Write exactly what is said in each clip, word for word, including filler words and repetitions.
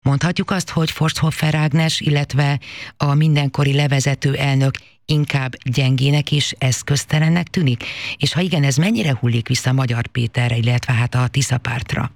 Mondhatjuk azt, hogy Forsthoffer Ágnes, illetve a mindenkori levezető elnök inkább gyengének és eszköztelennek tűnik? És ha igen, ez mennyire hullik vissza Magyar Péterre, illetve hát a Tisza pártra?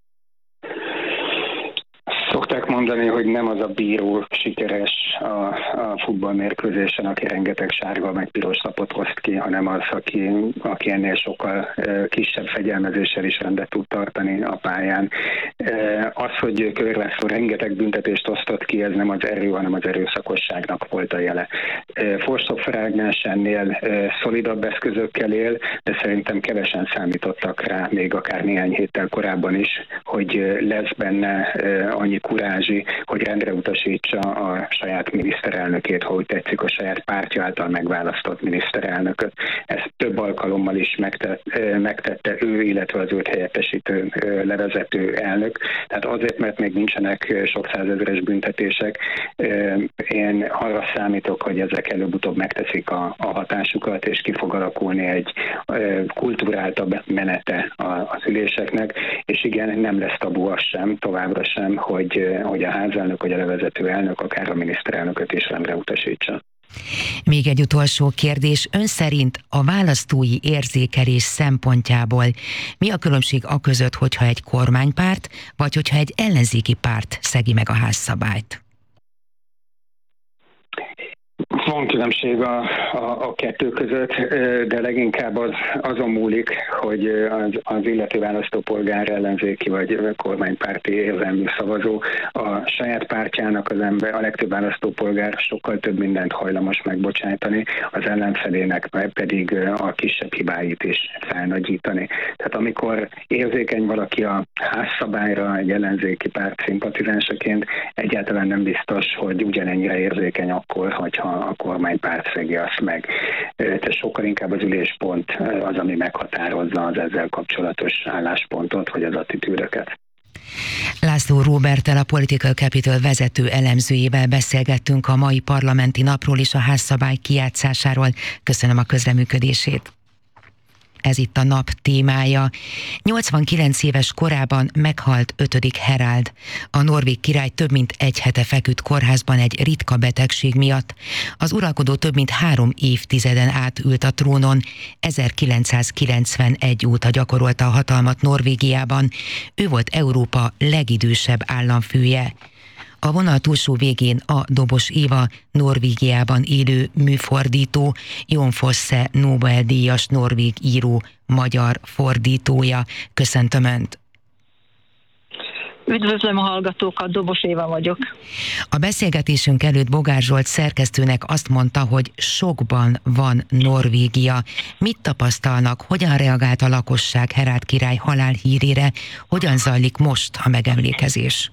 Szokták mondani, hogy nem az a bíró sikeres a, a futballmérkőzésen, aki rengeteg sárga meg piros lapot oszt ki, hanem az, aki, aki ennél sokkal e, kisebb fegyelmezéssel is rendet tud tartani a pályán. E, az, hogy Kövér László rengeteg büntetést osztott ki, ez nem az erő, hanem az erőszakosságnak volt a jele. E, Forsthoffer Ágnes ennél e, szolidabb eszközökkel él, de szerintem kevesen számítottak rá, még akár néhány héttel korábban is, hogy lesz benne e, annyi kurázsi, hogy rendre utasítsa a saját miniszterelnökét, ha úgy tetszik, a saját pártja által megválasztott miniszterelnököt. Ezt több alkalommal is megtett, megtette ő, illetve az őt helyettesítő levezető elnök. Tehát azért, mert még nincsenek sok százezeres büntetések, én arra számítok, hogy ezek előbb-utóbb megteszik a, a hatásukat, és ki fog alakulni egy kulturáltabb menete az üléseknek, és igen, nem lesz tabu az sem, továbbra sem, hogy hogy a házelnök, vagy a levezető elnök, akár a miniszterelnököt is rendre utasítsa. Még egy utolsó kérdés. Ön szerint a választói érzékelés szempontjából mi a különbség a között, hogyha egy kormánypárt, vagy hogyha egy ellenzéki párt szegi meg a házszabályt? Van különbség a, a, a kettő között, de leginkább az, azon múlik, hogy az, az illető választópolgár ellenzéki vagy kormánypárti érzelmű szavazó a saját pártjának az ember, a legtöbb választópolgár sokkal több mindent hajlamos megbocsájtani, az ellenfelének pedig a kisebb hibáit is felnagyítani. Tehát amikor érzékeny valaki a házszabályra egy ellenzéki párt szimpatizánsaként, egyáltalán nem biztos, hogy ugyanennyire érzékeny akkor, hogyha a kormánypárt szegi azt meg. Tehát sokkal inkább az üléspont az, ami meghatározza az ezzel kapcsolatos álláspontot, vagy az attitűdöket. László Róberttel, a Political Capital vezető elemzőjével beszélgettünk a mai parlamenti napról és a házszabály kijátszásáról. Köszönöm a közreműködését. Ez itt a nap témája. nyolcvankilenc éves korában meghalt ötödik Harald. A norvég király több mint egy hete feküdt kórházban egy ritka betegség miatt. Az uralkodó több mint három évtizeden át ült a trónon, ezerkilencszázkilencvenegy óta gyakorolta a hatalmat Norvégiában. Ő volt Európa legidősebb államfője. A vonal túlsó végén a Dobos Éva, Norvégiában élő műfordító, Jon Fosse Nobel-díjas norvég író, magyar fordítója. Köszöntöm Önt! Üdvözlöm a hallgatókat, Dobos Éva vagyok. A beszélgetésünk előtt Bogár Zsolt szerkesztőnek azt mondta, hogy sokban van Norvégia. Mit tapasztalnak, hogyan reagált a lakosság Harald király halálhírére, hogyan zajlik most a megemlékezés?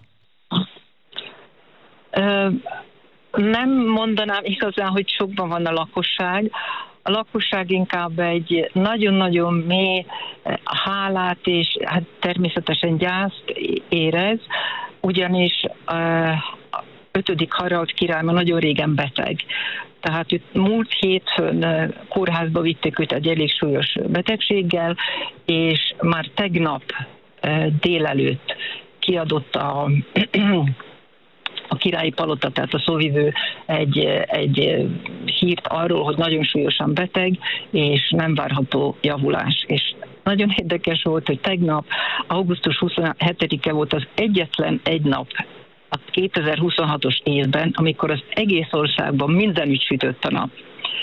Nem mondanám igazán, hogy sokban van a lakosság. A lakosság inkább egy nagyon-nagyon mély hálát és hát természetesen gyászt érez, ugyanis ötödik Harald király már nagyon régen beteg. Tehát őt múlt hétfőn kórházba vitték őt egy elég súlyos betegséggel, és már tegnap délelőtt kiadott a a királyi palota, tehát a szóvivő egy, egy hírt arról, hogy nagyon súlyosan beteg, és nem várható javulás. És nagyon érdekes volt, hogy tegnap, augusztus huszonhetedike volt az egyetlen egy nap a kétezer-huszonhatos évben, amikor az egész országban mindenütt sütött a nap.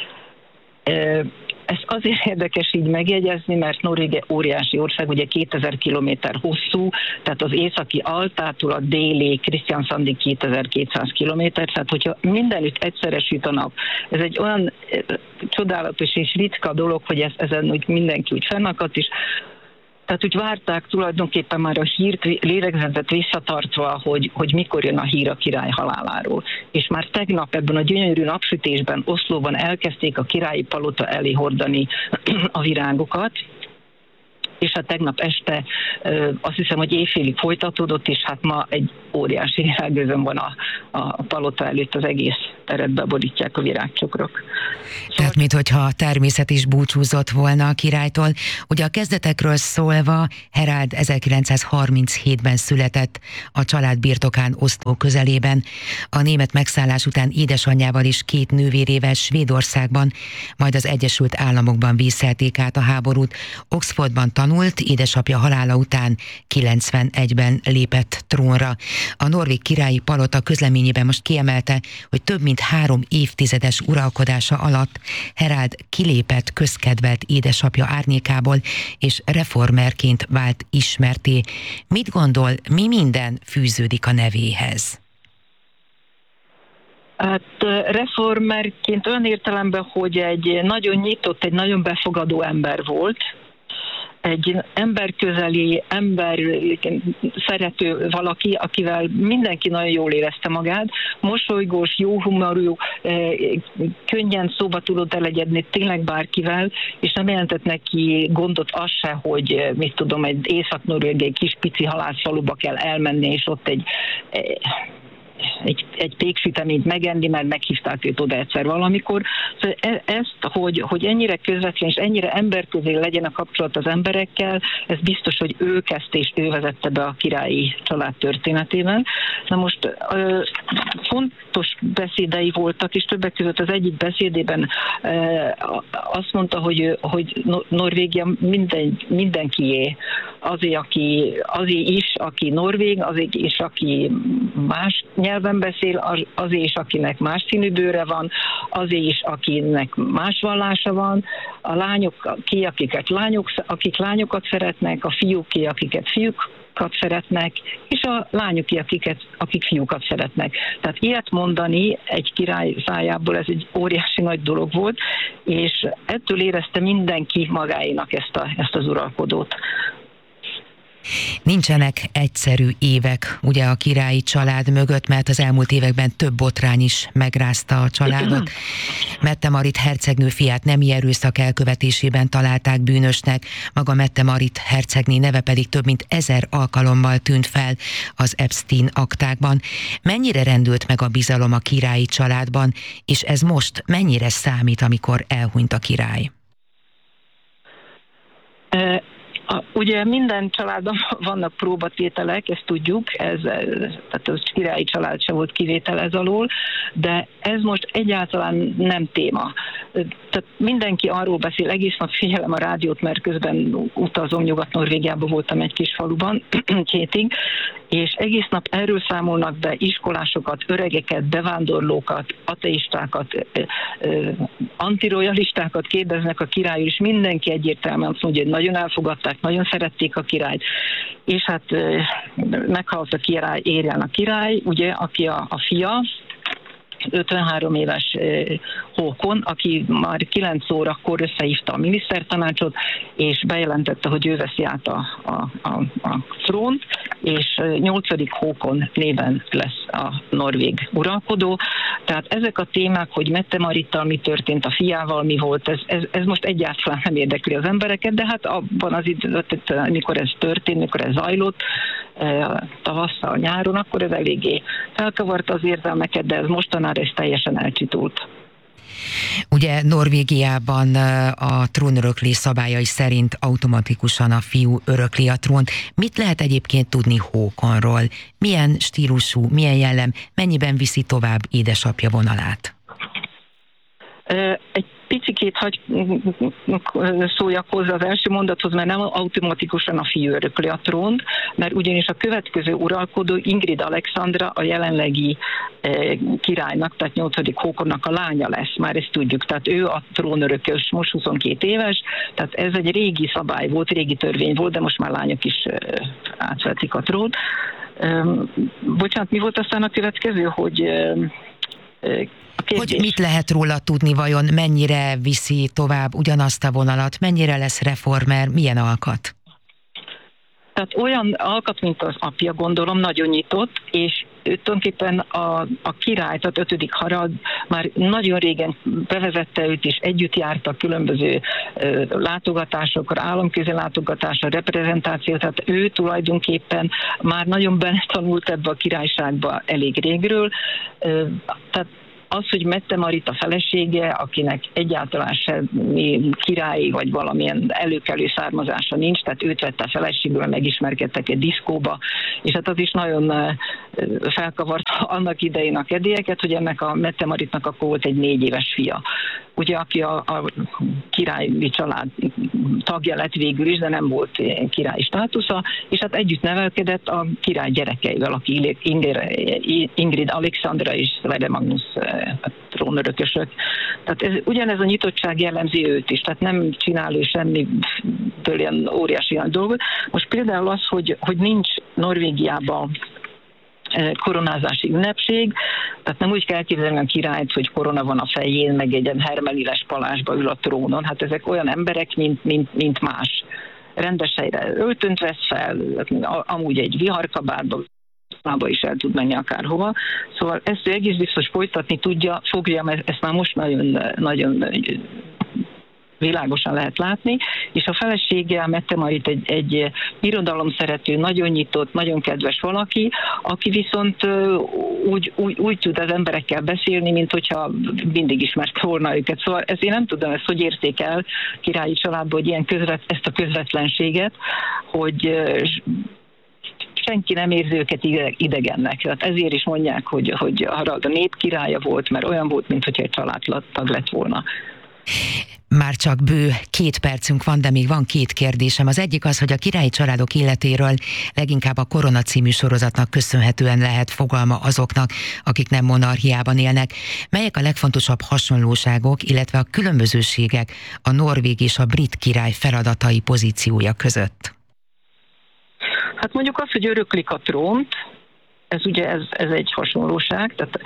Ez azért érdekes így megjegyezni, mert Norvégia óriási ország, ugye kétezer kilométer hosszú, tehát az északi Altától a déli Kristiansandig kétezer-kétszáz kilométer, tehát hogyha mindenütt egyszerre süt a nap. Ez egy olyan csodálatos és ritka dolog, hogy ez, ezen úgy mindenki úgy fennakadt is. Tehát úgy várták tulajdonképpen már a hírt, lélegzetet visszatartva, hogy, hogy mikor jön a hír a király haláláról. És már tegnap ebben a gyönyörű napsütésben Oszlóban elkezdték a királyi palota elé hordani a virágokat, és hát tegnap este azt hiszem, hogy éjfélig folytatódott, és hát ma egy óriási virágözön van a, a palota előtt, az egész teret beborítják a virágcsokrok. Tehát, minthogyha a természet is búcsúzott volna a királytól. Ugye a kezdetekről szólva, Harald ezerkilencszázharminchétben született a család birtokán Oszló közelében. A német megszállás után édesanyjával és két nővérével Svédországban, majd az Egyesült Államokban vészelték át a háborút. Oxfordban tanult, édesapja halála után kilencvenegyben lépett trónra. A norvég királyi palota közleményében most kiemelte, hogy több mint három évtizedes uralkodása alatt Harald kilépett közkedvelt édesapja árnyékából, és reformerként vált ismertté. Mit gondol, mi minden fűződik a nevéhez? Hát reformerként olyan értelemben, hogy egy nagyon nyitott, egy nagyon befogadó ember volt, egy emberközeli, ember szerető valaki, akivel mindenki nagyon jól érezte magát, mosolygós, jó humorú, könnyen szóba tudott elegyedni tényleg bárkivel, és nem jelentett neki gondot az se, hogy mit tudom, egy észak-norvégiai kis pici halászfaluba kell elmenni, és ott egy egy, egy péksüteményt megenni, mert meghívták őt oda egyszer valamikor. Szóval ezt, hogy, hogy ennyire közvetlen és ennyire emberközé legyen a kapcsolat az emberekkel, ez biztos, hogy ő kezdte és ő vezette be a királyi család történetében. Na most ö, fontos beszédei voltak, és többek között az egyik beszédében ö, azt mondta, hogy, hogy Norvégia minden, mindenkié, azért, aki, azért is, aki norvég, azért is, aki más nyelven beszél, azért is, akinek más színű bőre van, azért is, akinek más vallása van, a lányok ki, akiket lányok, akik lányokat szeretnek, a fiúk ki, akiket fiúkat szeretnek, és a lányok ki, akiket, akik fiúkat szeretnek. Tehát ilyet mondani egy király szájából, ez egy óriási nagy dolog volt, és ettől érezte mindenki magáénak ezt, a, ezt az uralkodót. Nincsenek egyszerű évek ugye a királyi család mögött, mert az elmúlt években több botrány is megrázta a családot. Mette-Marit hercegnő fiát nemi erőszak elkövetésében találták bűnösnek, maga Mette-Marit hercegné neve pedig több mint ezer alkalommal tűnt fel az Epstein aktákban. Mennyire rendült meg a bizalom a királyi családban, és ez most mennyire számít, amikor elhunyt a király? Uh... A, ugye minden családban vannak próbatételek, ezt tudjuk, ez, tehát a királyi család se volt kivétel ez alól, de ez most egyáltalán nem téma. Tehát mindenki arról beszél, egész nap figyelem a rádiót, mert közben utazom, Nyugat-Norvégiában voltam egy kis faluban, hétig, és egész nap erről számolnak be iskolásokat, öregeket, bevándorlókat, ateistákat, antirojalistákat kérdeznek a királyról, és mindenki egyértelműen azt mondja, hogy nagyon elfogadták, nagyon szerették a királyt, és hát meghalt a király, érjen a király, ugye, aki a, a fia, ötvenhárom éves Håkon, aki már kilenc órakor összehívta a minisztertanácsot, és bejelentette, hogy ő veszi át a, a, a, a trónt, és nyolcadik Håkon néven lesz a norvég uralkodó. Tehát ezek a témák, hogy Mette-Marittal mi történt, a fiával mi volt, ez, ez, ez most egyáltalán nem érdekli az embereket, de hát abban az időben, mikor ez történt, mikor ez zajlott, tavasszal, nyáron, akkor ez eléggé felkavarta az érzelmeket, de ez mostanára ez teljesen elcsitult. Ugye Norvégiában a trónöröklés szabályai szerint automatikusan a fiú örökli a trónt. Mit lehet egyébként tudni Håkonról? Milyen stílusú, milyen jellem, mennyiben viszi tovább édesapja vonalát? Egy picikét hagy szóljak hozzá az első mondathoz, mert nem automatikusan a fiú örökli a trónt, mert ugyanis a következő uralkodó Ingrid Alexandra a jelenlegi királynak, tehát nyolcadik Håkonnak a lánya lesz, már ezt tudjuk. Tehát ő a trónörökös, most huszonkét éves, tehát ez egy régi szabály volt, régi törvény volt, de most már lányok is átvetik a trónt. Bocsánat, mi volt aztán a következő, hogy Hogy mit lehet róla tudni, vajon mennyire viszi tovább ugyanazt a vonalat, mennyire lesz reformer, milyen alkat? Tehát olyan alkat, mint az apja, gondolom, nagyon nyitott, és tulajdonképpen a, a király, tehát ötödik Harald már nagyon régen bevezette őt, és együtt jártak különböző ö, látogatásokra, államközi látogatásra, reprezentáció, tehát ő tulajdonképpen már nagyon beletanult ebbe a királyságba elég régről. Ö, tehát az, hogy Mette Marit a felesége, akinek egyáltalán semmi királyi vagy valamilyen előkelő származása nincs, tehát őt vette a feleségül, megismerkedtek egy diszkóba, és hát az is nagyon felkavart annak idején a kedélyeket, hogy ennek a Mette Maritnak akkor volt egy négy éves fia. Ugye, aki a, a királyi család tagja lett végül is, de nem volt királyi státusza, és hát együtt nevelkedett a király gyerekeivel, aki Ingrid Alexandra és Sverre Magnus trónörökösök. Tehát ez, ugyanez a nyitottság jellemzi őt is, tehát nem csinál ő semmiből ilyen óriási ilyen dolgot. Most például az, hogy, hogy nincs Norvégiában koronázási ünnepség, tehát nem úgy kell elképzelni a királyt, hogy korona van a fején, meg egy ilyen hermeliles palásba ül a trónon, hát ezek olyan emberek, mint, mint, mint más. Rendes helyre öltönt vesz fel, amúgy egy viharkabátba is el tud menni akárhova. Szóval ezt ő egész biztos folytatni tudja, fogja, mert ezt már most nagyon, nagyon világosan lehet látni, és a felesége, a Mette Marit egy, egy irodalomszerető, nagyon nyitott, nagyon kedves valaki, aki viszont úgy, úgy, úgy tud az emberekkel beszélni, mint hogyha mindig ismerte volna őket. Szóval ezt én nem tudom, ezt hogy érték el királyi családban, hogy ilyen közvet, ezt a közvetlenséget, hogy senki nem érzi őket idegennek. Tehát ezért is mondják, hogy, hogy Harald a nép királya volt, mert olyan volt, mintha egy családtag lett volna. Már csak bő két percünk van, de még van két kérdésem. Az egyik az, hogy a királyi családok életéről leginkább a Korona című sorozatnak köszönhetően lehet fogalma azoknak, akik nem monarchiában élnek. Melyek a legfontosabb hasonlóságok, illetve a különbözőségek a norvég és a brit király feladatai, pozíciója között? Hát mondjuk az, hogy öröklik a trónt, ez ugye ez, ez egy hasonlóság, tehát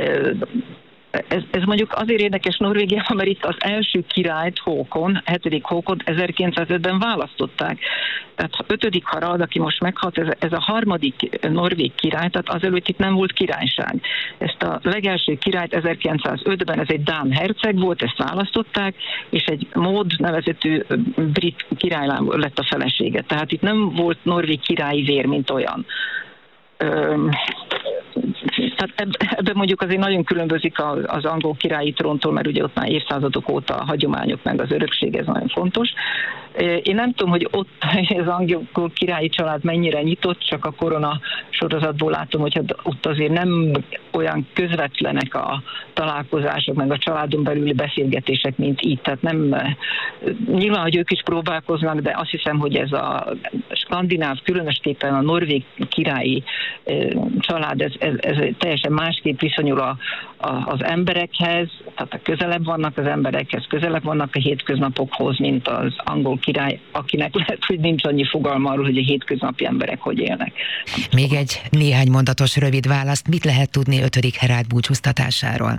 Ez, ez mondjuk azért érdekes Norvégiában, mert itt az első királyt, Håkon, hetedik Håkon ezerkilencszázötben választották. Tehát ötödik Harald, aki most meghalt, ez, ez a harmadik norvég király, tehát azelőtt itt nem volt királyság. Ezt a legelső királyt ezerkilencszázötben, ez egy dán herceg volt, ezt választották, és egy Maud nevezetű brit királylám lett a felesége. Tehát itt nem volt norvég királyi vér, mint olyan. Öm, Tehát ebben mondjuk azért nagyon különbözik az angol királyi tróntól, mert ugye ott már évszázadok óta a hagyományok meg az örökség, ez nagyon fontos. Én nem tudom, hogy ott az angol királyi család mennyire nyitott, csak a Korona sorozatból látom, hogy ott azért nem olyan közvetlenek a találkozások, meg a családon belüli beszélgetések, mint itt. Tehát nem, nyilván, hogy ők is próbálkoznak, de azt hiszem, hogy ez a skandináv, különösképpen a norvég királyi család, ez, ez, ez teljesen másképp viszonyul a, a, az emberekhez, tehát közelebb vannak az emberekhez, közelebb vannak a hétköznapokhoz, mint az angol király, akinek lehet, hogy nincs annyi fogalma arról, hogy a hétköznapi emberek hogy élnek. Még egy néhány mondatos rövid választ. Mit lehet tudni ötödik Herald búcsúztatásáról?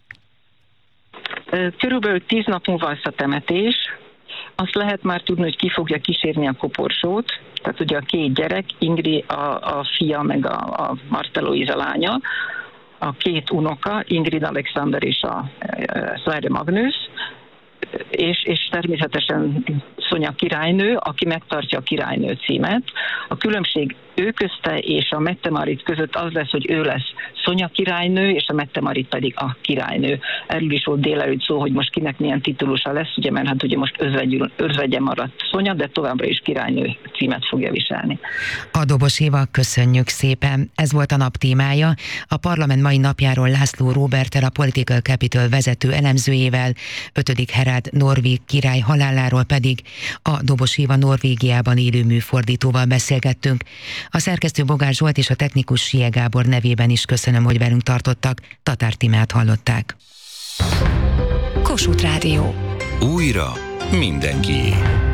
Körülbelül tíz nap múlva lesz a temetés. Azt lehet már tudni, hogy ki fogja kísérni a koporsót. Tehát ugye a két gyerek, Ingrid a, a fia, meg a, a Martha Louisa lánya, a két unoka, Ingrid Alexander és a Sverre Magnus, és, és természetesen Sonja királynő, aki megtartja a királynő címet. A különbség ő közte és a Mette Marit között az lesz, hogy ő lesz Sonja királynő, és a Mette Marit pedig a királynő. Erről is volt délelőtt szó, hogy most kinek milyen titulusa lesz, ugye, mert hát ugye most özvegye maradt Sonja, de továbbra is királynő címet fogja viselni. A Dobos Éva, köszönjük szépen. Ez volt a nap témája. A parlament mai napjáról László Róberttel, a Political Capital vezető elemzőjével, ötödik Herald norvég király haláláról pedig a Dobos Éva Norvégiában élő műfordítóval beszélgettünk. A szerkesztő Bogár Zsolt és a technikus Sie Gábor nevében is köszönöm, hogy velünk tartottak. Tatár Timát hallották. Kossuth Rádió. Újra mindenkié.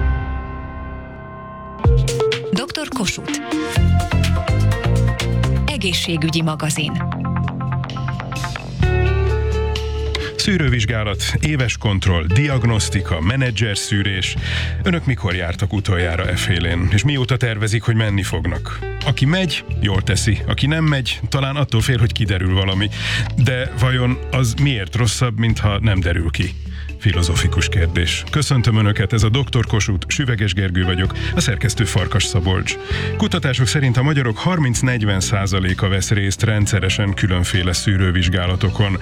doktor Kossuth. Egészségügyi magazin. Szűrővizsgálat, éves kontroll, diagnosztika, menedzserszűrés. Önök mikor jártak utoljára effélén, és mióta tervezik, hogy menni fognak? Aki megy, jól teszi. Aki nem megy, talán attól fél, hogy kiderül valami. De vajon az miért rosszabb, mintha nem derül ki? Filozofikus kérdés. Köszöntöm Önöket, ez a doktor Kossuth, Süveges Gergő vagyok, a szerkesztő Farkas Szabolcs. Kutatások szerint a magyarok harminc-negyven százaléka vesz részt rendszeresen különféle szűrővizsgálatokon.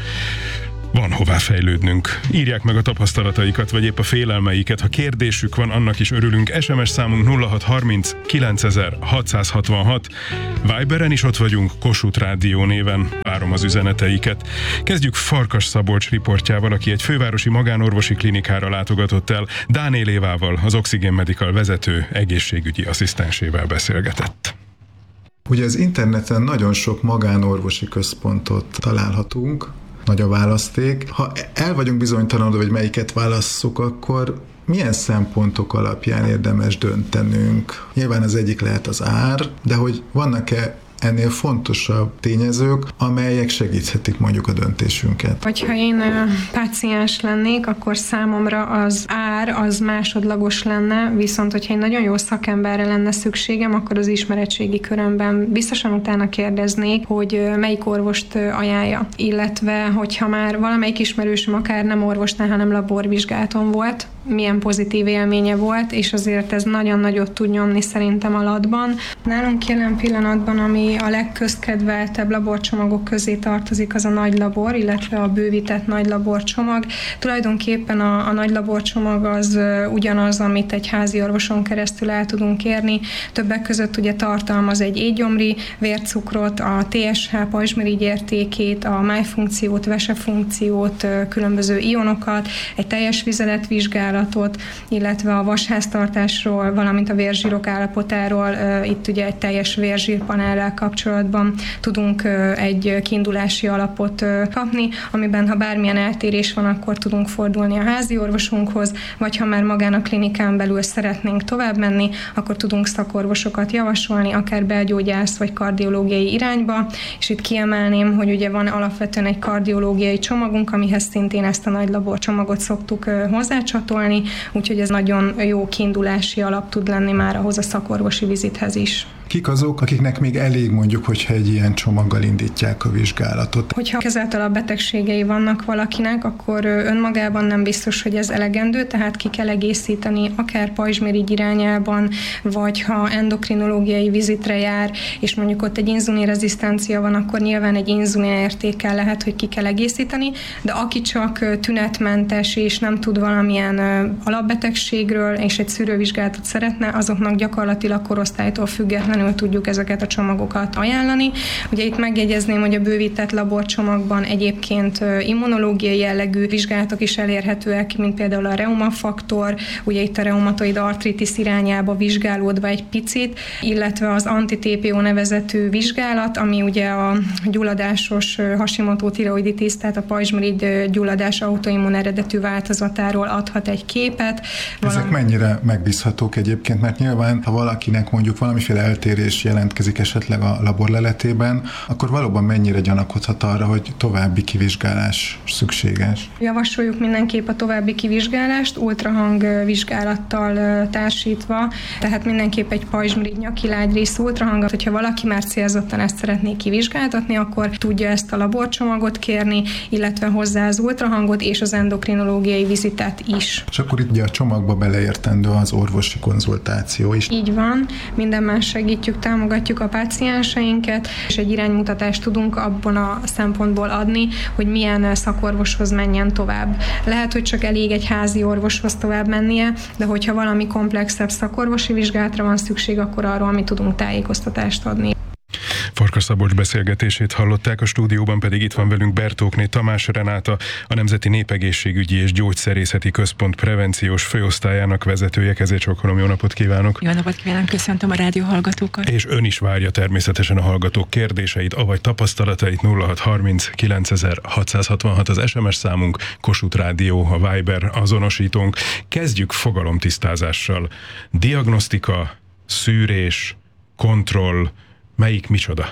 Van hová fejlődnünk. Írják meg a tapasztalataikat, vagy épp a félelmeiket. Ha kérdésük van, annak is örülünk. es em es számunk nulla hat harminc kilencezer hatszázhatvanhat. Viberen is ott vagyunk, Kossuth Rádió néven. Várom az üzeneteiket. Kezdjük Farkas Szabolcs riportjával, aki egy fővárosi magánorvosi klinikára látogatott el. Dánél Évával, az Oxygen Medical vezető egészségügyi asszisztensével beszélgetett. Ugye az interneten nagyon sok magánorvosi központot találhatunk, nagy a választék. Ha el vagyunk bizonytalanodva, hogy melyiket válasszuk, akkor milyen szempontok alapján érdemes döntenünk? Nyilván az egyik lehet az ár, de hogy vannak-e ennél fontosabb tényezők, amelyek segíthetik mondjuk a döntésünket. Hogyha én páciens lennék, akkor számomra az ár az másodlagos lenne, viszont hogyha egy nagyon jó szakemberre lenne szükségem, akkor az ismeretségi körömben biztosan utána kérdeznék, hogy melyik orvost ajánlja. Illetve, hogyha már valamelyik ismerősöm akár nem orvosnál, hanem laborvizsgálaton volt, milyen pozitív élménye volt, és azért ez nagyon nagyot tud nyomni szerintem a latban. Nálunk jelen pillanatban, ami a legközkedveltebb laborcsomagok közé tartozik, az a nagy labor, illetve a bővített nagy laborcsomag. Tulajdonképpen a, a nagy laborcsomag az ugyanaz, amit egy házi orvoson keresztül el tudunk érni. Többek között ugye tartalmaz egy étgyomri vércukrot, a té es há pajzsmirigy értékét, a májfunkciót, vesefunkciót, különböző ionokat, egy teljes vizeletvizsgálatot, illetve a vasháztartásról, valamint a vérzsírok állapotáról, itt ugye egy teljes vérzsírpanellel kapcsolatban tudunk egy kiindulási alapot kapni, amiben ha bármilyen eltérés van, akkor tudunk fordulni a házi orvosunkhoz, vagy ha már magán a klinikán belül szeretnénk tovább menni, akkor tudunk szakorvosokat javasolni, akár belgyógyász vagy kardiológiai irányba, és itt kiemelném, hogy ugye van alapvetően egy kardiológiai csomagunk, amihez szintén ezt a nagy laborcsomagot szoktuk hozzácsatolni, úgyhogy ez nagyon jó kiindulási alap tud lenni már ahhoz a szakorvosi vizithez is. Kik azok, akiknek még elég mondjuk, hogyha egy ilyen csomaggal indítják a vizsgálatot? Hogyha kezeltelen betegségei vannak valakinek, akkor önmagában nem biztos, hogy ez elegendő, tehát ki kell egészíteni akár pajzsmirigy irányában, vagy ha endokrinológiai vizitre jár, és mondjuk ott egy inzulinrezisztencia van, akkor nyilván egy inzulinértékkel lehet, hogy ki kell egészíteni, de aki csak tünetmentes és nem tud valamilyen alapbetegségről, és egy szűrővizsgálatot szeretne, azoknak gyakorlatilag korosztálytól függetlenül tudjuk ezeket a csomagokat ajánlani. Ugye itt megjegyezném, hogy a bővített laborcsomagban egyébként immunológiai jellegű vizsgálatok is elérhetőek, mint például a reumafaktor, ugye itt a reumatoid artritis irányába vizsgálódva egy picit, illetve az anti-té pé o nevezetű vizsgálat, ami ugye a gyulladásos Hashimoto tiroiditis, tehát a pajzsmirigy gyulladás autoimmun eredetű változatáról adhat egy képet. Ezek valami... mennyire megbízhatók egyébként, mert nyilván, ha valakinek mondjuk valamiféle eltérés jelentkezik esetleg a laborleletében, akkor valóban mennyire gyanakodhat arra, hogy további kivizsgálás szükséges? Javasoljuk mindenképp a további kivizsgálást, ultrahang vizsgálattal társítva, tehát mindenképp egy pajzsmirigy nyakilágyrész ultrahangot, hogyha valaki már célzottan ezt szeretné kivizsgáltatni, akkor tudja ezt a laborcsomagot kérni, illetve hozzá az ultrahangot és az endokrinológiai vizitet is. És akkor itt ugye a csomagba beleértendő az orvosi konzultáció is. Így van, minden más segítjük, támogatjuk a pácienseinket, és egy iránymutatást tudunk abban a szempontból adni, hogy milyen szakorvoshoz menjen tovább. Lehet, hogy csak elég egy házi orvoshoz tovább mennie, de hogyha valami komplexebb szakorvosi vizsgálatra van szükség, akkor arról mi tudunk tájékoztatást adni. Farkas Szabolcs beszélgetését hallották, a stúdióban pedig itt van velünk Bertókné Tamás Renáta, a Nemzeti Népegészségügyi és Gyógyszerészeti Központ prevenciós főosztályának vezetője. Kezét csókolom, jó napot kívánok! Jó napot kívánok, köszöntöm a rádió hallgatókat! És ön is várja természetesen a hallgatók kérdéseit, avagy tapasztalatait. Nulla hat harminc kilencezer hatszázhatvanhat az es em es számunk, Kossuth Rádió, a Viber azonosítónk. Kezdjük fogalomtisztázással. Diagnosztika, szűrés, kontroll, melyik micsoda?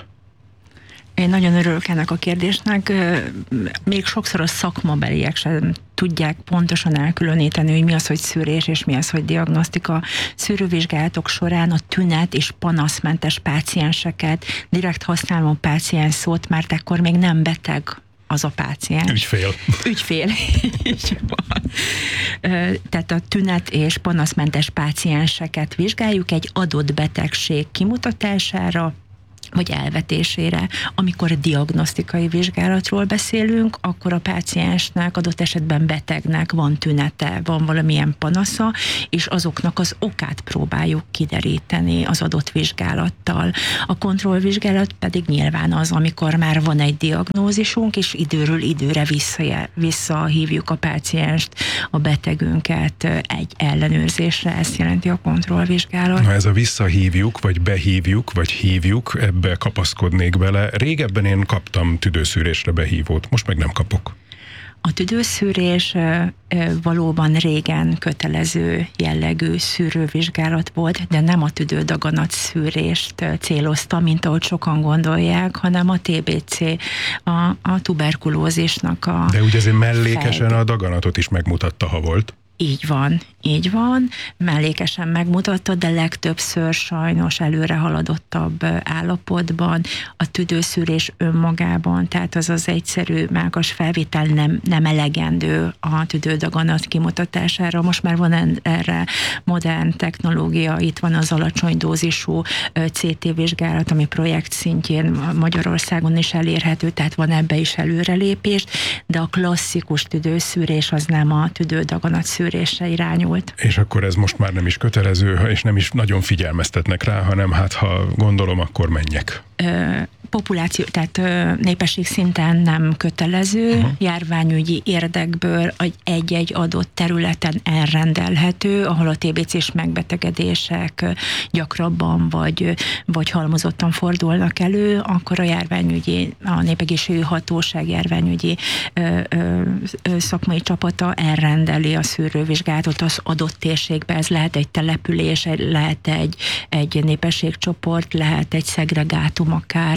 Én nagyon örülök ennek a kérdésnek. Még sokszor a szakmabeliek sem tudják pontosan elkülöníteni, hogy mi az, hogy szűrés, és mi az, hogy diagnosztika. Szűrővizsgálatok során a tünet és panaszmentes pácienseket, direkt használom páciens szót, mert ekkor még nem beteg az a páciens. Ügyfél. Ügyfél. Így van. Tehát a tünet és panaszmentes pácienseket vizsgáljuk egy adott betegség kimutatására, vagy elvetésére. Amikor diagnosztikai vizsgálatról beszélünk, akkor a páciensnek, adott esetben betegnek van tünete, van valamilyen panasza, és azoknak az okát próbáljuk kideríteni az adott vizsgálattal. A kontrollvizsgálat pedig nyilván az, amikor már van egy diagnózisunk, és időről időre vissza, visszahívjuk a pácienst, a betegünket egy ellenőrzésre, ezt jelenti a kontrollvizsgálat. Na ez a visszahívjuk, vagy behívjuk, vagy hívjuk, ebbe kapaszkodnék bele. Régebben én kaptam tüdőszűrésre behívót, most meg nem kapok. A tüdőszűrés valóban régen kötelező jellegű szűrővizsgálat volt, de nem a tüdődaganat szűrést célozta, mint ahogy sokan gondolják, hanem a té bé cé, a, a tuberkulózisnak a... De ugye azért mellékesen fejlő. A daganatot is megmutatta, ha volt. Így van, így van, mellékesen megmutatta, de legtöbbször sajnos előre haladottabb állapotban a tüdőszűrés önmagában, tehát az az egyszerű mágas felvétel nem, nem elegendő a tüdődaganat kimutatására. Most már van erre modern technológia, itt van az alacsony dózisú cé té vizsgálat, ami projekt szintjén Magyarországon is elérhető, tehát van ebbe is előrelépés, de a klasszikus tüdőszűrés az nem a tüdődaganat szűrésre irányult. És akkor ez most már nem is kötelező, és nem is nagyon figyelmeztetnek rá, hanem hát ha gondolom, akkor menjek. Ö, populáció, tehát ö, népesség szinten nem kötelező, uh-huh. járványügyi érdekből egy-egy adott területen elrendelhető, ahol a té bé cés megbetegedések gyakrabban vagy, vagy halmozottan fordulnak elő, akkor a járványügyi, a népegészségügyi hatóság járványügyi ö, ö, ö, szakmai csapata elrendeli a szűrővizsgálatot az adott térségbe. Ez lehet egy település, lehet egy, egy népességcsoport, lehet egy szegregátum akár.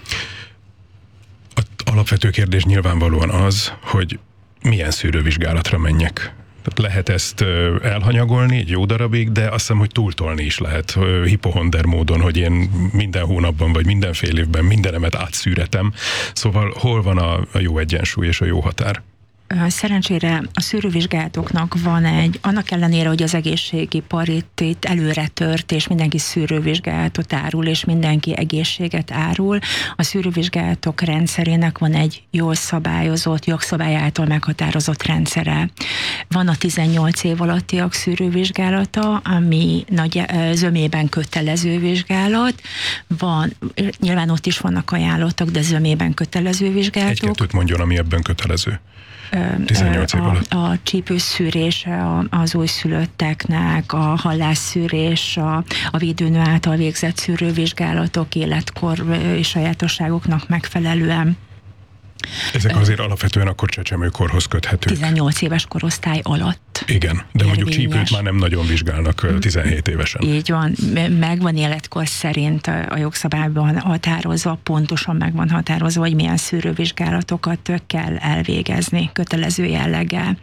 A alapvető kérdés nyilvánvalóan az, hogy milyen szűrővizsgálatra menjek. Tehát lehet ezt elhanyagolni egy jó darabig, de azt hiszem, hogy túltolni is lehet hipohonder módon, hogy én minden hónapban vagy minden fél évben mindenemet átszűretem. Szóval hol van a, a jó egyensúly és a jó határ? Szerencsére a szűrővizsgálatoknak van egy, annak ellenére, hogy az egészségipar itt, itt előre tört, és mindenki szűrővizsgálatot árul, és mindenki egészséget árul, a szűrővizsgálatok rendszerének van egy jól szabályozott, jogszabály által meghatározott rendszere. Van a tizennyolc év alattiak szűrővizsgálata, ami nagy zömében kötelező vizsgálat. Van, nyilván ott is vannak ajánlottak, de zömében kötelező vizsgálatok. Egy-kettőt mondjon, ami ebben kötelező. tizennyolc év alatt. A, a csípőszűrése az újszülötteknek, a hallásszűrés, a, a védőnő által végzett szűrővizsgálatok életkor és sajátosságoknak megfelelően. Ezek azért alapvetően akkor csecsemőkorhoz köthetők. tizennyolc éves korosztály alatt. Igen, de érvényes. Mondjuk csípőt már nem nagyon vizsgálnak tizenhét évesen. Így van, megvan életkor szerint a jogszabályban határozva, pontosan megvan határozva, hogy milyen szűrővizsgálatokat kell elvégezni kötelező jelleggel.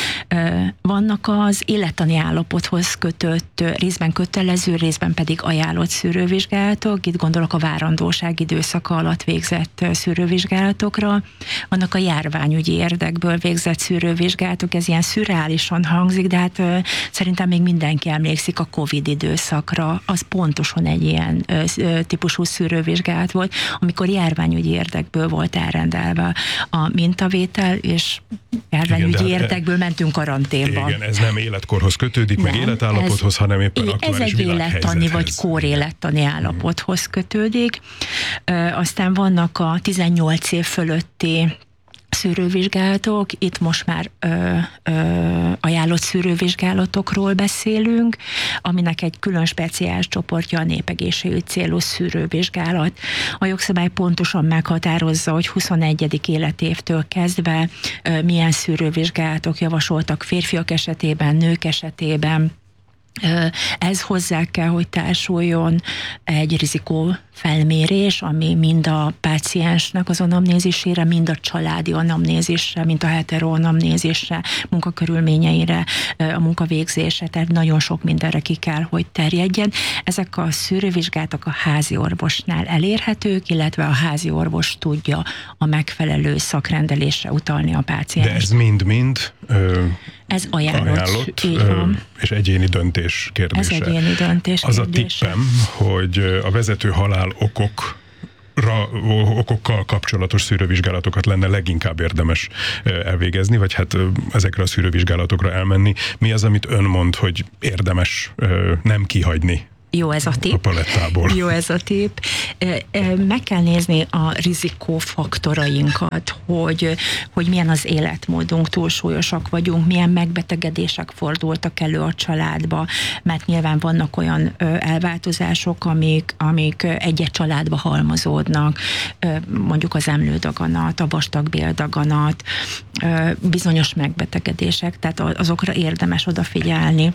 Vannak az élettani állapothoz kötött, részben kötelező, részben pedig ajánlott szűrővizsgálatok, itt gondolok a várandóság időszaka alatt végzett szűrővizsgálatokra. Vannak a járványügyi érdekből végzett szűrővizsgálatok, ez ilyen szürreálisan hangzik, de hát ö, szerintem még mindenki emlékszik a Covid időszakra, az pontosan egy ilyen ö, ö, típusú szűrővizsgálat volt, amikor járványügyi érdekből volt elrendelve a mintavétel, és járványügyi igen, érdekből e, mentünk karanténba. Igen, ez nem életkorhoz kötődik, nem, meg életállapothoz, ez, hanem éppen aktuális világhelyzethez. Ez egy élettani vagy kórélettani állapothoz kötődik. Ö, aztán vannak a tizennyolc év fölötti szűrővizsgálatok, itt most már ö, ö, ajánlott szűrővizsgálatokról beszélünk, aminek egy külön speciális csoportja a népegészségügyi célú szűrővizsgálat. A jogszabály pontosan meghatározza, hogy huszonegyedik életévtől kezdve ö, milyen szűrővizsgálatok javasoltak férfiak esetében, nők esetében. Ez hozzá kell, hogy társuljon egy rizikó felmérés, ami mind a páciensnek az anamnézisére, mind a családi anamnézisre, mind a heteroanamnézisre, munkakörülményeire, a munkavégzésre, tehát nagyon sok mindenre ki kell, hogy terjedjen. Ezek a szűrővizsgálatok a házi orvosnál elérhetők, illetve a házi orvos tudja a megfelelő szakrendelésre utalni a pácienst. De ez mind-mind ö, ez ajánlott, ajánlott ö, és egyéni döntés kérdése. Ez egyéni döntés Az kérdése. a tippem, hogy a vezető halál okok Ra, okokkal kapcsolatos szűrővizsgálatokat lenne leginkább érdemes elvégezni, vagy hát ezekre a szűrővizsgálatokra elmenni. Mi az, amit ön mond, hogy érdemes nem kihagyni? Jó ez a tipp. A palettából. Jó ez a tipp. Meg kell nézni a rizikófaktorainkat, hogy, hogy milyen az életmódunk, túlsúlyosak vagyunk, milyen megbetegedések fordultak elő a családba, mert nyilván vannak olyan elváltozások, amik, amik egy-egy családba halmozódnak, mondjuk az emlődaganat, a vastagbéldaganat, bizonyos megbetegedések, tehát azokra érdemes odafigyelni,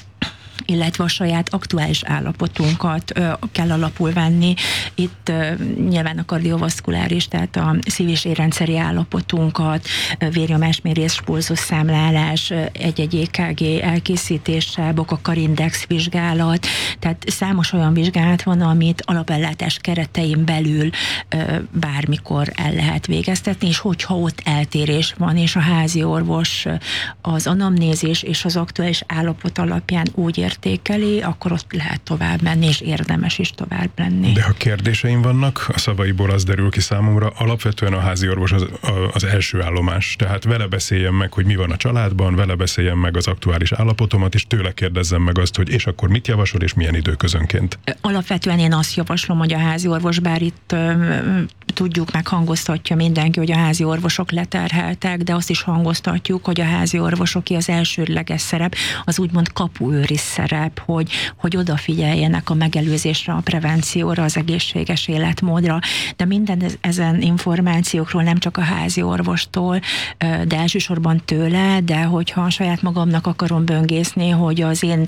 illetve a saját aktuális állapotunkat ö, kell alapul venni. Itt ö, nyilván a kardiovaszkuláris, tehát a szív- és érrendszeri állapotunkat, vérnyomásmérés, pulzusszámlálás, egy-egy é ká gé elkészítése, Boka-Kar-index vizsgálat, tehát számos olyan vizsgálat van, amit alapellátás keretein belül ö, bármikor el lehet végeztetni, és hogyha ott eltérés van, és a házi orvos az anamnézis és az aktuális állapot alapján úgy értékeli, akkor ott lehet tovább menni, és érdemes is tovább lenni. De ha kérdéseim vannak, a szavaiból az derül ki számomra, alapvetően a házi orvos az, az első állomás. Tehát vele beszéljem meg, hogy mi van a családban, vele beszéljem meg az aktuális állapotomat, és tőle kérdezzem meg azt, hogy és akkor mit javasol, és milyen időközönként. Alapvetően én azt javaslom, hogy a házi orvos, bár itt ö, tudjuk, meg hangoztatja mindenki, hogy a házi orvosok leterheltek, de azt is hangoztatjuk, hogy a házi orvosoké az elsődleges szerep, az úgymond kapuőri szerep, hogy, hogy odafigyeljenek a megelőzésre, a prevencióra, az egészséges életmódra, de minden ezen információkról nem csak a házi orvostól, de elsősorban tőle, de hogyha saját magamnak akarom böngészni, hogy az én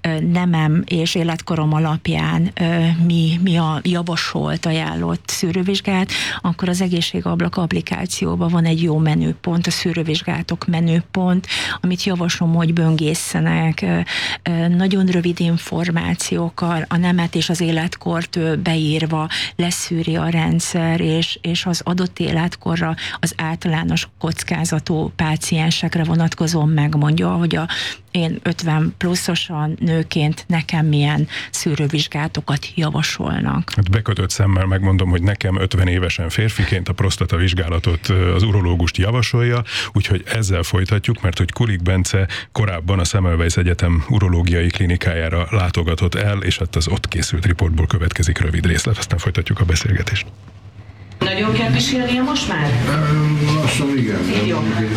nemem és életkorom alapján mi, mi a javasolt, ajánlott szűrővizsgálat, akkor az egészségablak applikációban van egy jó menüpont, a szűrővizsgálatok menüpont, amit javaslom, hogy böngészenek, nagyon rövid információkkal, a nemet és az életkort beírva leszűri a rendszer, és, és az adott életkorra az általános kockázatú páciensekre vonatkozóan megmondja, hogy a én ötven pluszosan nőként nekem milyen szűrővizsgálatokat javasolnak. Hát bekötött szemmel megmondom, hogy nekem ötven évesen férfiként a prostata vizsgálatot az urológust javasolja, úgyhogy ezzel folytatjuk, mert hogy Kulik Bence korábban a Semmelweis Egyetem urológiai klinikájára látogatott el, és hát az ott készült riportból következik rövid részlet, aztán folytatjuk a beszélgetést. Nagyon kell pisilnie most már? Lassan igen. Jó.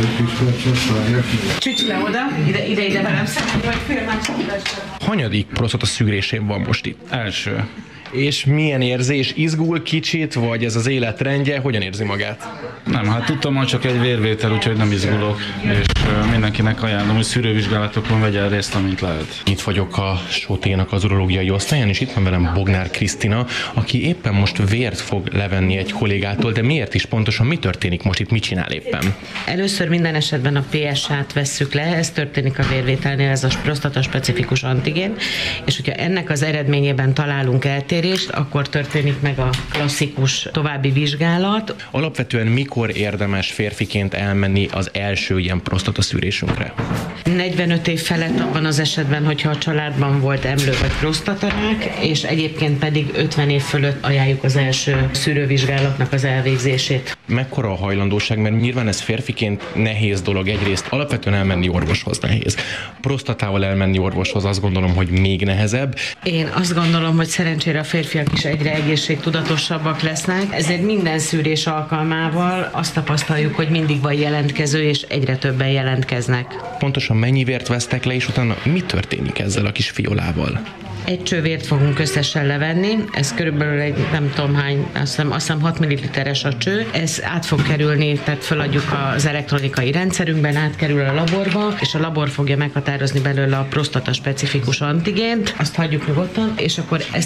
Csücs le oda, ide, ide, ide velem szemben, vagy fél másodpercben. Hanyadik prostata szűrésén van most itt? Első. És milyen érzés? Izgul kicsit, vagy ez az életrendje? Hogyan érzi magát? Nem, hát tudtam, hogy csak egy vérvétel, úgyhogy nem izgulok, és mindenkinek ajánlom, hogy szűrővizsgálatokon vegyen részt, amint lehet. Itt vagyok a Sóténak az urológiai osztályán, és itt van velem Bognár Krisztina, aki éppen most vért fog levenni egy kollégától, de miért is pontosan? Mi történik most itt? Mit csinál éppen? Először minden esetben a pé es á-t vesszük le, ez történik a vérvételnél, ez a prostata specifikus antigén, és hogyha ennek az eredményében találunk eltérést, akkor történik meg a klasszikus további vizsgálat. Alapvetően mikor érdemes férfiként elmenni az első ilyen prostata szűrésünkre? negyvenöt év felett abban az esetben, hogyha a családban volt emlő vagy prostatarák, és egyébként pedig ötven év fölött ajánljuk az első szűrővizsgálatnak az elvégzését. Mekkora a hajlandóság, mert nyilván ez férfiként nehéz dolog, egyrészt alapvetően elmenni orvoshoz nehéz. Prostatával elmenni orvoshoz azt gondolom, hogy még nehezebb. Én azt gondolom, hogy szerencsére a férfiak is egyre egészségtudatosabbak lesznek, ezért minden szűrés alkalmával azt tapasztaljuk, hogy mindig van jelentkező, és egyre többen jelentkeznek. Pontosan mennyi vért vesztek le, és utána mi történik ezzel a kis fiolával? Egy csővért fogunk összesen levenni, ez körülbelül egy nem tudom hány, azt hiszem, azt hiszem hat milliliteres a cső. Ez át fog kerülni, tehát feladjuk az elektronikai rendszerünkben, átkerül a laborba, és a labor fogja meghatározni belőle a prostata specifikus antigént, azt hagyjuk nyugodtan, és akkor ezt a leletet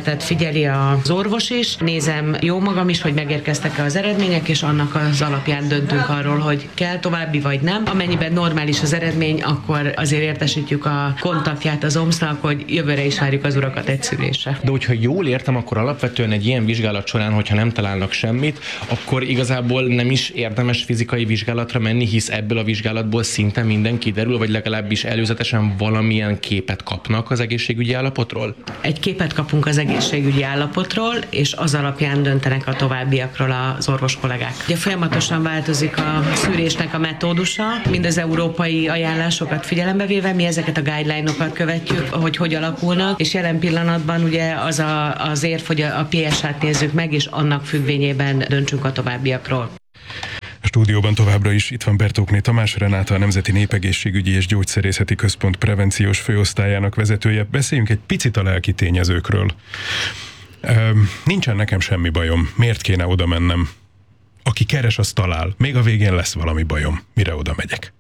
helyzetet figyeli az orvos is, nézem jó magam is, hogy megérkeztek-e az eredmények, és annak az alapján döntünk arról, hogy kell további vagy nem. Amennyiben normális az eredmény, akkor azért értesítjük a kontaktját az o em es nak, hogy jövőre is várjuk az urakat egy szülésre. De hogyha jól értem, akkor alapvetően egy ilyen vizsgálat során, hogyha nem találnak semmit, akkor igazából nem is érdemes fizikai vizsgálatra menni, hisz ebből a vizsgálatból szinte minden kiderül, vagy legalábbis előzetesen valamilyen képet kapnak az egészségügyi állapotról? Egy képet kapunk az egészségügyi állapotról, és az alapján döntenek a továbbiakról az orvos kollégák. Ugye folyamatosan változik a szűrésnek a metódusa, mind az európai ajánlásokat figyelembe véve, mi ezeket a guideline-okat követjük, hogy hogy alakulnak, és jelen pillanatban ugye az a, az érv, hogy a pé es á-t nézzük meg, és annak függvényében döntsünk a továbbiakról. A stúdióban továbbra is itt van Bertókné Tamás Renáta, a Nemzeti Népegészségügyi és Gyógyszerészeti Központ prevenciós főosztályának vezetője. Beszéljünk egy picit a lelki tényezőkről. Nincsen nekem semmi bajom. Miért kéne oda mennem? Aki keres, az talál. Még a végén lesz valami bajom. Mire oda megyek?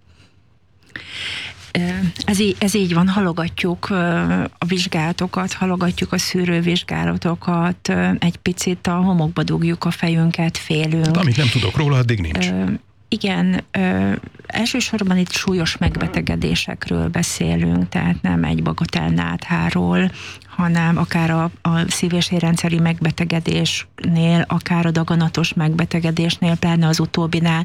Ez így, ez így van, halogatjuk a vizsgálatokat, halogatjuk a szűrővizsgálatokat, egy picit a homokba dugjuk a fejünket, félünk. Hát, amit nem tudok róla, addig nincs. Igen, ö, elsősorban itt súlyos megbetegedésekről beszélünk, tehát nem egy bagatelnátháról, hanem akár a, a szív- és érrendszeri megbetegedésnél, akár a daganatos megbetegedésnél, pláne az utóbbinál,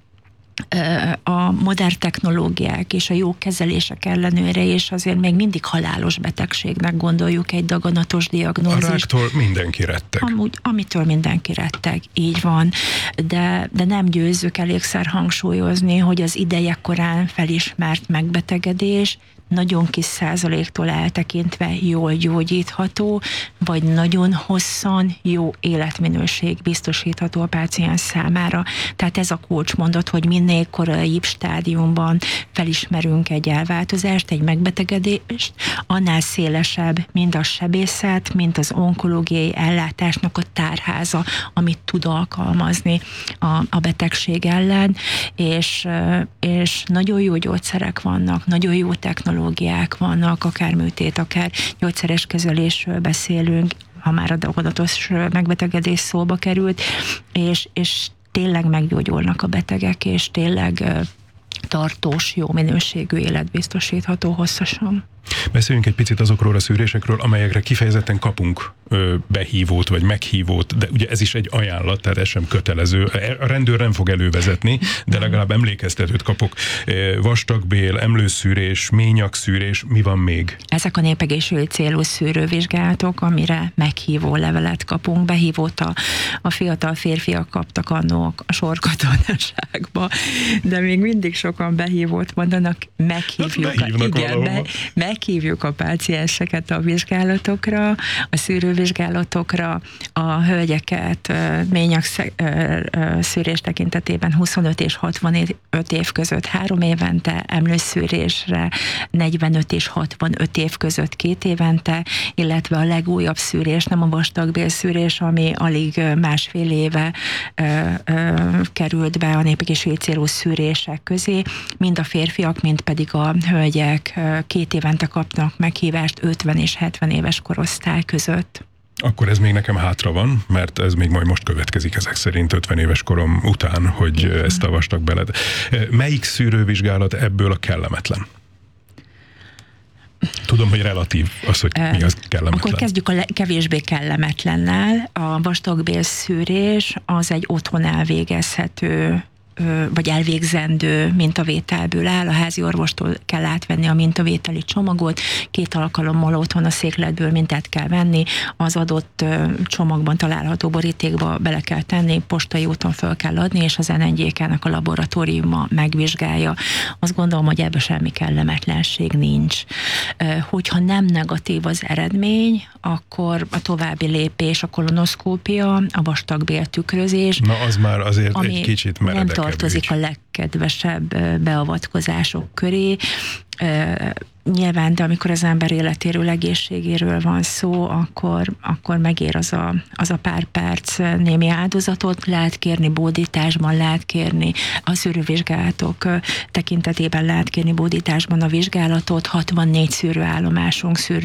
a modern technológiák és a jó kezelések ellenőre, és azért még mindig halálos betegségnek gondoljuk egy daganatos diagnózist. A ráktól mindenki retteg. Amúgy, amitől mindenki retteg, így van. De, de nem győzzük elégszer hangsúlyozni, hogy az idejekorán felismert megbetegedés nagyon kis százaléktól eltekintve jól gyógyítható, vagy nagyon hosszan jó életminőség biztosítható a páciens számára. Tehát ez a kulcsmondat, hogy minél koraibb stádiumban felismerünk egy elváltozást, egy megbetegedést, annál szélesebb mind a sebészet, mind az onkológiai ellátásnak a tárháza, amit tud alkalmazni a, a betegség ellen, és, és nagyon jó gyógyszerek vannak, nagyon jó technológiák vannak, akár műtét, akár gyógyszeres kezelésről beszélünk, ha már a daganatos megbetegedés szóba került, és, és tényleg meggyógyulnak a betegek, és tényleg tartós, jó minőségű élet biztosítható hosszasan. Beszéljünk egy picit azokról a szűrésekről, amelyekre kifejezetten kapunk ö, behívót vagy meghívót, de ugye ez is egy ajánlat, tehát ez sem kötelező. A rendőr nem fog elővezetni, de legalább emlékeztetőt kapok. Vastagbél, emlőszűrés, ményakszűrés, mi van még? Ezek a népegészségügyi célú szűrővizsgálatok, amire meghívó levelet kapunk, behívót a, a fiatal férfiak kaptak annók a sorkatonaságba, de még mindig sokan behívót mondanak, meghívjuk. Hát igen, be, meghívjuk a pácienseket a vizsgálatokra, a szűrővizsgálatokra, a hölgyeket ményakszűrés tekintetében huszonöt és hatvanöt év között három évente, emlőszűrésre negyvenöt és hatvanöt év között két évente, illetve a legújabb szűrés, nem a vastagbélszűrés, ami alig másfél éve ö, ö, került be a népegészségügyi célú szűrések közé, mind a férfiak, mind pedig a hölgyek két évente kapnak meghívást ötven és hetven éves korosztály között. Akkor ez még nekem hátra van, mert ez még majd most következik ezek szerint ötven éves korom után, hogy ezt a vastagbéled. Melyik szűrővizsgálat ebből a kellemetlen? Tudom, hogy relatív az, hogy mi az kellemetlen. Akkor kezdjük a le- kevésbé kellemetlennel. A vastagbélszűrés az egy otthon elvégezhető vagy elvégzendő mintavételből áll. A házi orvostól kell átvenni a mintavételi csomagot, két alkalommal otthon a székletből mintát kell venni, az adott csomagban található borítékba bele kell tenni, postai úton föl kell adni, és az en en gé ká-nak a laboratóriuma megvizsgálja. Azt gondolom, hogy ebben semmi kellemetlenség nincs. Hogyha nem negatív az eredmény, akkor a további lépés a kolonoszkópia, a vastagbéltükrözés. Na, az már azért egy kicsit meredekebb tartozik ügy. A legkedvesebb beavatkozások köré. Nyilván, de amikor az ember életéről, egészségéről van szó, akkor, akkor megér az a, az a pár perc némi áldozatot, lehet kérni bódításban, lehet kérni a szűrővizsgálatok tekintetében, lehet kérni bódításban a vizsgálatot, hatvannégy szűrőállomásunk, szűrő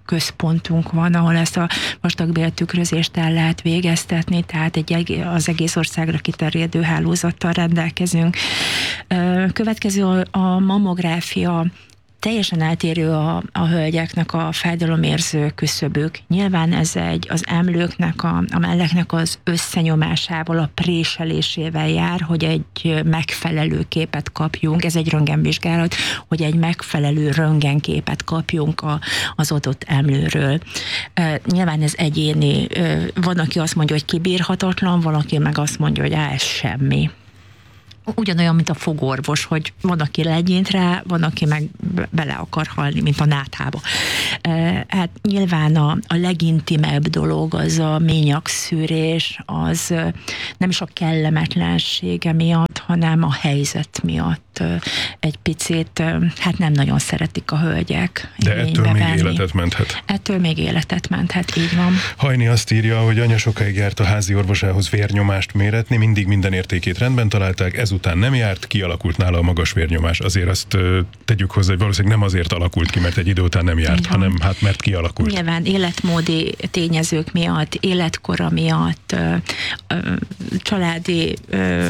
központunk van, ahol ezt a vastagbéltükrözést el lehet végeztetni, tehát egy, az egész országra kiterjedő hálózattal rendelkezünk. Következő a mammográfia. Teljesen eltérő a, a hölgyeknek a fájdalomérző küszöbük. Nyilván ez egy az emlőknek, a, a melleknek az összenyomásával, a préselésével jár, hogy egy megfelelő képet kapjunk. Ez egy röntgenvizsgálat, hogy egy megfelelő röntgenképet kapjunk a, az adott emlőről. E, nyilván ez egyéni. E, van, aki azt mondja, hogy kibírhatatlan, valaki meg azt mondja, hogy á, ez semmi. Ugyanolyan, mint a fogorvos, hogy van, aki legyint rá, van, aki meg bele akar halni, mint a náthába. Hát nyilván a, a legintimebb dolog az a ményagszűrés, az nem is a kellemetlensége miatt, hanem a helyzet miatt egy picit, hát nem nagyon szeretik a hölgyek. De ettől még venni. életet menthet. Ettől még életet menthet, így van. Hajni azt írja, hogy anya sokáig járt a házi orvosához vérnyomást méretni, mindig minden értékét rendben találták, ezután nem járt, kialakult nála a magas vérnyomás. Azért azt uh, tegyük hozzá, hogy valószínűleg nem azért alakult ki, mert egy idő után nem járt, hanem hát mert kialakult. Nyilván életmódi tényezők miatt, életkora miatt, ö, ö, családi ö,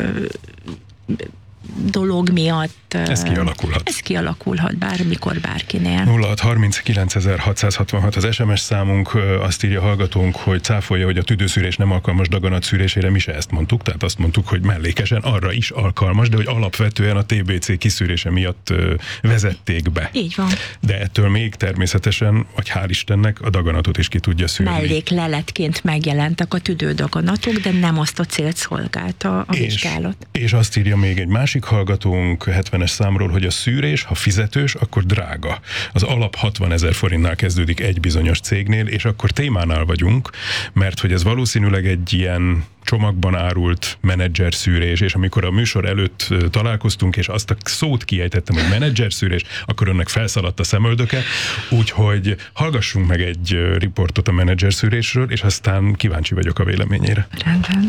dolog miatt. Ez kialakulhat. Ez kialakulhat bármikor, bárkinél. nulla hat harminckilencezer-hatszázhatvanhat az es em es számunk, azt írja hallgatónk, hogy cáfolja, hogy a tüdőszűrés nem alkalmas daganatszűrésére, mi se ezt mondtuk, tehát azt mondtuk, hogy mellékesen arra is alkalmas, de hogy alapvetően a té bé cé kiszűrése miatt vezették be. Így van. De ettől még természetesen, vagy hál' Istennek, a daganatot is ki tudja szűrni. Mellékleletként megjelentek a tüdődaganatok, de nem azt a célt szolgálta a és, vizsgálat. És azt írja még egy másik hallgatónk hetvenes számról, hogy a szűrés, ha fizetős, akkor drága. Az alap hatvanezer forintnál kezdődik egy bizonyos cégnél, és akkor témánál vagyunk, mert hogy ez valószínűleg egy ilyen csomagban árult menedzser szűrés, és amikor a műsor előtt találkoztunk, és azt a szót kiejtettem, hogy menedzser szűrés, akkor önnek felszaladt a szemöldöke, úgyhogy hallgassunk meg egy riportot a menedzser szűrésről, és aztán kíváncsi vagyok a véleményére. Rendben.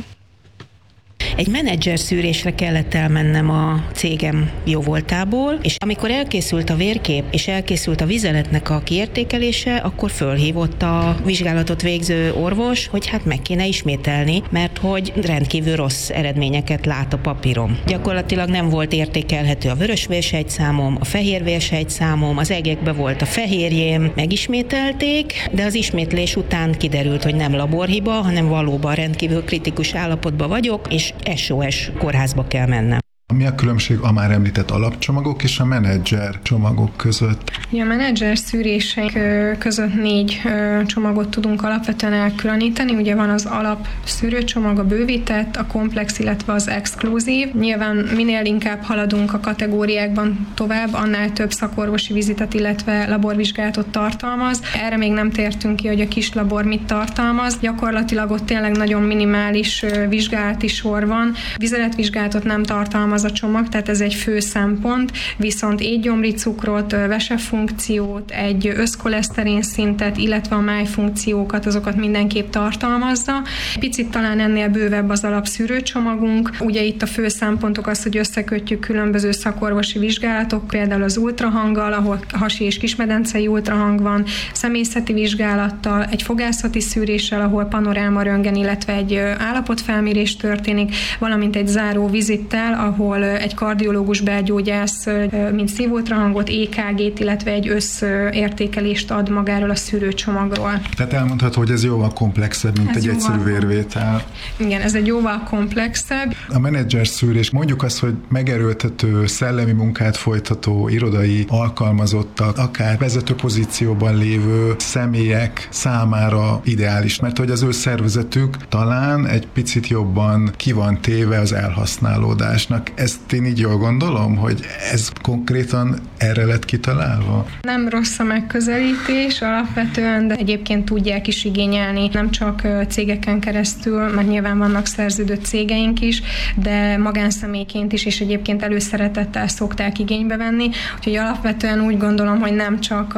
Egy menedzser szűrésre kellett elmennem a cégem jóvoltából, és amikor elkészült a vérkép, és elkészült a vizeletnek a kiértékelése, akkor fölhívott a vizsgálatot végző orvos, hogy hát meg kéne ismételni, mert hogy rendkívül rossz eredményeket lát a papírom. Gyakorlatilag nem volt értékelhető a vörösvérsejtszámom, a fehérvérsejtszámom, az egekbe volt a fehérjém, megismételték, de az ismétlés után kiderült, hogy nem laborhiba, hanem valóban rendkívül kritikus állapotban vagyok, és es o es kórházba kell mennem. Mi a különbség a már említett alapcsomagok és a menedzser csomagok között? Ja, a menedzser szűréseink között négy csomagot tudunk alapvetően elkülöníteni. Ugye van az alap szűrőcsomag, a bővített, a komplex, illetve az exkluzív. Nyilván minél inkább haladunk a kategóriákban tovább, annál több szakorvosi vizitet, illetve laborvizsgálatot tartalmaz. Erre még nem tértünk ki, hogy a kis labor mit tartalmaz. Gyakorlatilag ott tényleg nagyon minimális vizsgálati sor van. Vizeletvizsgálatot nem tartalmaz a csomag, tehát ez egy fő szempont, viszont étgyomri cukrot, vesefunkciót, egy összkoleszterin szintet, illetve a májfunkciókat, azokat mindenképp tartalmazza. Picit talán ennél bővebb az alapszűrőcsomagunk. Ugye itt a fő szempontok az, hogy összekötjük különböző szakorvosi vizsgálatok, például az ultrahanggal, ahol hasi és kismedencei ultrahang van, személyzeti vizsgálattal, egy fogászati szűréssel, ahol panoráma röntgen, illetve egy állapotfelmérés történik, valamint egy záró vizittel, ahol egy kardiológus belgyógyász, mint szívultrahangot, é ká gét, illetve egy összértékelést ad magáról a szűrőcsomagról. Tehát elmondható, hogy ez jóval komplexebb, mint ez egy egyszerű vérvétel. Igen, ez egy jóval komplexebb. A menedzser szűrés, mondjuk azt, hogy megerőltető, szellemi munkát folytató, irodai alkalmazottak, akár vezető pozícióban lévő személyek számára ideális, mert hogy az ő szervezetük talán egy picit jobban ki van téve az elhasználódásnak. Ezt én így jól gondolom, hogy ez konkrétan erre lett kitalálva? Nem rossz a megközelítés alapvetően, de egyébként tudják is igényelni, nem csak cégeken keresztül, mert nyilván vannak szerződött cégeink is, de magánszemélyként is, és egyébként előszeretettel szokták igénybe venni. Úgyhogy alapvetően úgy gondolom, hogy nem csak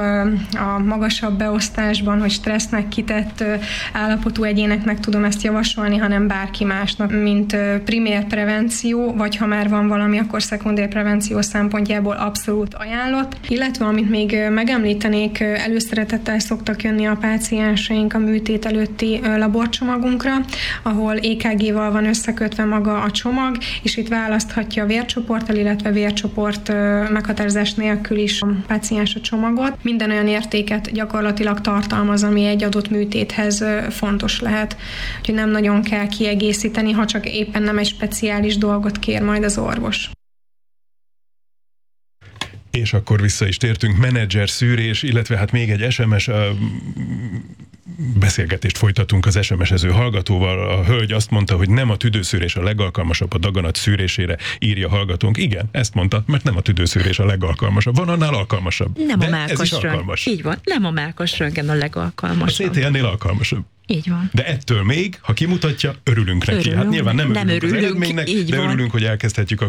a magasabb beosztásban, hogy stressznek kitett állapotú egyéneknek tudom ezt javasolni, hanem bárki másnak, mint primér prevenció, vagy ha már már van valami, akkor szekundérprevenció szempontjából abszolút ajánlott. Illetve amit még megemlítenék, előszeretettel szoktak jönni a pácienseink a műtét előtti laborcsomagunkra, ahol é ká gé-val van összekötve maga a csomag, és itt választhatja a vércsoporttal, illetve vércsoport meghatározás nélkül is a páciens a csomagot. Minden olyan értéket gyakorlatilag tartalmaz, ami egy adott műtéthez fontos lehet. Úgyhogy nem nagyon kell kiegészíteni, ha csak éppen nem egy speciális dolgot kér majd az orvos. És akkor vissza is tértünk, menedzser szűrés, illetve hát még egy es em es uh, beszélgetést folytatunk az es em es-ező hallgatóval. A hölgy azt mondta, hogy nem a tüdőszűrés a legalkalmasabb a daganat szűrésére, írja hallgatónk. Igen, ezt mondta, mert nem a tüdőszűrés a legalkalmasabb. Van annál alkalmasabb. Nem de a mákos ez is röntgen. alkalmas. Így van, nem a mákos röntgen a legalkalmasabb. A cé té en-nél alkalmasabb. Így van. De ettől még, ha kimutatja, örülünk neki. Örülünk. Hát nyilván nem, nem örülünk, örülünk az eredménynek, de van. örülünk, hogy elkezdhetjük a